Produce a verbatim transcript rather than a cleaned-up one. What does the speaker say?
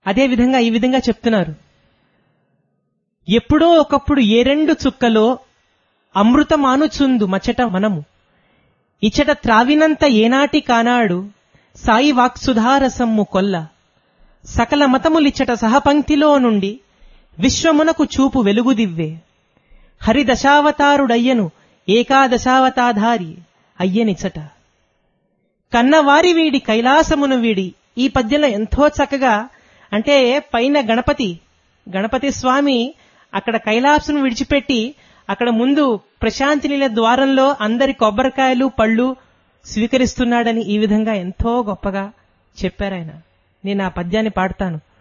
అదే విధంగా ఈ విధంగా చెప్తున్నారు. ఎప్పుడో ఒకప్పుడు ఏ రెండు చుక్కలో అమృతమానుచుందు మచట మనము ఇచట త్రావినంత ఏనాటి కానాడు సాయి వాక్సుధారసమ్ము కొల్ల సకల మతములిచ్చట సహపంక్తిలో నుండి విశ్వమునకు చూపు వెలుగుదివ్వే హరిదశావతారుడయ్యను ఏకాదశావతాధారి అయ్యనిచట కన్నవారి వీడి కైలాసమును వీడి. ఈ పద్యంలో ఎంతో చక్కగా, అంటే పైన గణపతి గణపతి స్వామి అక్కడ కైలాసం విడిచిపెట్టి అక్కడ ముందు ప్రశాంతి నీల ద్వారంలో అందరి కొబ్బరికాయలు పళ్ళు స్వీకరిస్తున్నాడని ఈ విధంగా ఎంతో గొప్పగా చెప్పారాయన. నేను ఆ పద్యాన్ని పాడతాను.